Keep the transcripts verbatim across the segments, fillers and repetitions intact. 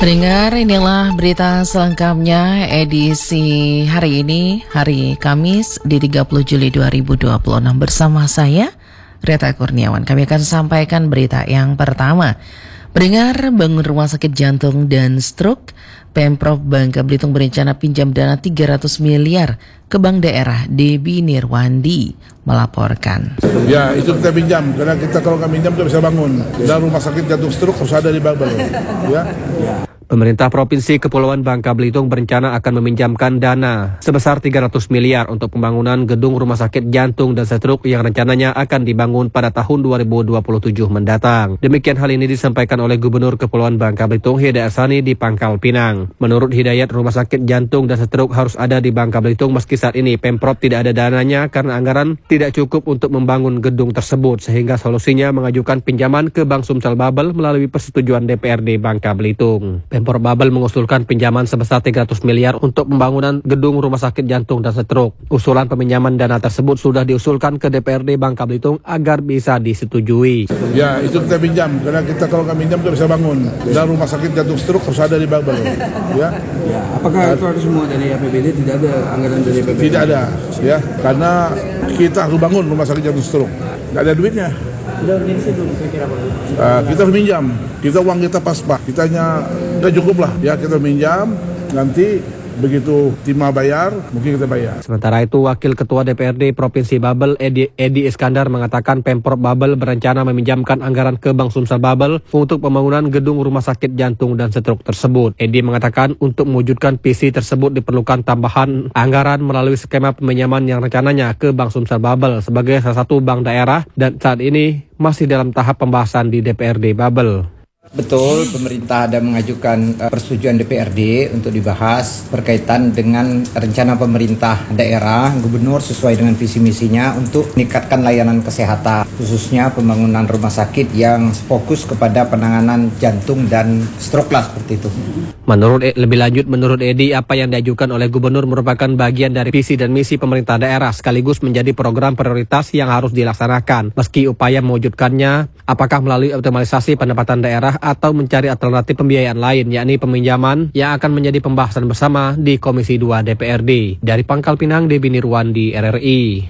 Pendengar, inilah berita selengkapnya edisi hari ini, hari Kamis di tiga puluh Juli dua ribu dua puluh enam bersama saya, Reta Kurniawan. Kami akan sampaikan berita yang pertama. Pendengar, bangun rumah sakit jantung dan stroke, Pemprov Bangka Belitung berencana pinjam dana tiga ratus miliar ke bank daerah. Debbie Nirwandi melaporkan. Ya, itu kita pinjam, karena kita kalau nggak pinjam kita bisa bangun. Dan rumah sakit jantung stroke harus ada di Babel. Ya. Pemerintah Provinsi Kepulauan Bangka Belitung berencana akan meminjamkan dana sebesar tiga ratus miliar untuk pembangunan gedung rumah sakit jantung dan stroke yang rencananya akan dibangun pada tahun dua ribu dua puluh tujuh mendatang. Demikian hal ini disampaikan oleh Gubernur Kepulauan Bangka Belitung Hidayat Harsani di Pangkal Pinang. Menurut Hidayat, rumah sakit jantung dan stroke harus ada di Bangka Belitung meski saat ini Pemprov tidak ada dananya karena anggaran tidak cukup untuk membangun gedung tersebut, sehingga solusinya mengajukan pinjaman ke Bank Sumsel Babel melalui persetujuan D P R D Bangka Belitung. Pemprov Babel mengusulkan pinjaman sebesar tiga ratus miliar untuk pembangunan gedung rumah sakit jantung dan stroke. Usulan peminjaman dana tersebut sudah diusulkan ke D P R D Bangka Belitung agar bisa disetujui. Ya, itu kita pinjam, karena kita kalau nggak pinjam kita bisa bangun. Dan rumah sakit jantung stroke harus ada di Babel. Ya. Ya, apakah itu harus semua dari A P B D? Tidak ada anggaran dari A P B D? Tidak ada, ya, karena kita harus bangun rumah sakit jantung stroke. Nggak ada duitnya. Sudah urgensi belum kira-kira Pak? Uh, kita harus minjam, kita uang kita pas-pas, kita hanya udah cukup lah, ya kita minjam, nanti begitu timah bayar, mungkin kita bayar. Sementara itu, Wakil Ketua D P R D Provinsi Babel, Edi, Edi Iskandar, mengatakan Pemprov Babel berencana meminjamkan anggaran ke Bank Sumsel Babel untuk pembangunan gedung rumah sakit jantung dan stroke tersebut. Edi mengatakan untuk mewujudkan visi tersebut diperlukan tambahan anggaran melalui skema peminjaman yang rencananya ke Bank Sumsel Babel sebagai salah satu bank daerah dan saat ini masih dalam tahap pembahasan di D P R D Babel. Betul, pemerintah ada mengajukan uh, persetujuan D P R D untuk dibahas berkaitan dengan rencana pemerintah daerah, gubernur sesuai dengan visi misinya untuk meningkatkan layanan kesehatan, khususnya pembangunan rumah sakit yang fokus kepada penanganan jantung dan stroke lah seperti itu. Menurut lebih lanjut, menurut Edi, apa yang diajukan oleh gubernur merupakan bagian dari visi dan misi pemerintah daerah sekaligus menjadi program prioritas yang harus dilaksanakan. Meski upaya mewujudkannya, apakah melalui optimalisasi pendapatan daerah atau mencari alternatif pembiayaan lain, yakni peminjaman yang akan menjadi pembahasan bersama di Komisi dua D P R D. Dari Pangkal Pinang, Debbie Nirwandi, R R I.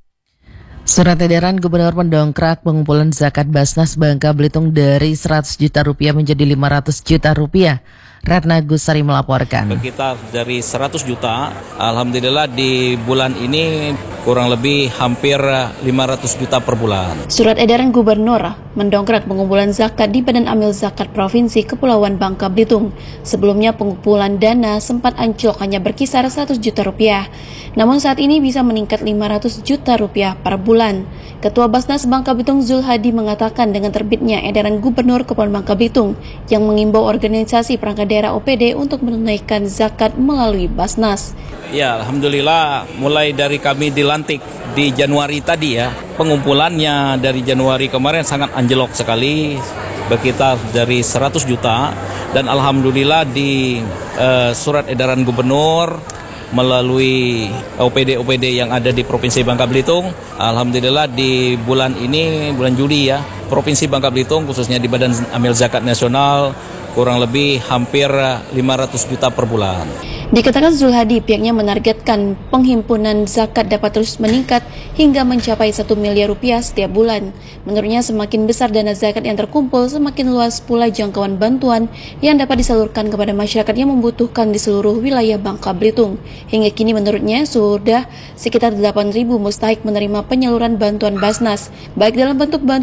Surat edaran Gubernur mendongkrak pengumpulan zakat Basnas Bangka Belitung dari seratus juta rupiah menjadi lima ratus juta rupiah. Ratna Gusari melaporkan. Kita dari seratus juta, alhamdulillah di bulan ini kurang lebih hampir lima ratus juta per bulan. Surat edaran Gubernur mendongkrak pengumpulan zakat di Badan Amil Zakat Provinsi Kepulauan Bangka Belitung. Sebelumnya pengumpulan dana sempat anjlok hanya berkisar seratus juta rupiah. Namun saat ini bisa meningkat lima ratus juta rupiah per bulan. Ketua Basnas Bangka Belitung Zulhadi mengatakan dengan terbitnya edaran Gubernur Kepulauan Bangka Belitung yang mengimbau organisasi perangkat daerah O P D untuk menunaikan zakat melalui Basnas. Ya, alhamdulillah mulai dari kami dilantik di Januari tadi ya, pengumpulannya dari Januari kemarin sangat anjlok sekali, berkisar dari seratus juta, dan alhamdulillah di uh, surat edaran Gubernur melalui O P D O P D yang ada di Provinsi Bangka Belitung, alhamdulillah di bulan ini, bulan Juli ya, Provinsi Bangka Belitung khususnya di Badan Amil Zakat Nasional kurang lebih hampir lima ratus juta per bulan. Dikatakan Zulhadi, pihaknya menargetkan penghimpunan zakat dapat terus meningkat hingga mencapai satu miliar rupiah setiap bulan. Menurutnya semakin besar dana zakat yang terkumpul, semakin luas pula jangkauan bantuan yang dapat disalurkan kepada masyarakat yang membutuhkan di seluruh wilayah Bangka Belitung. Hingga kini menurutnya sudah sekitar delapan ribu mustahik menerima penyaluran bantuan Basnas, baik dalam bentuk bantuan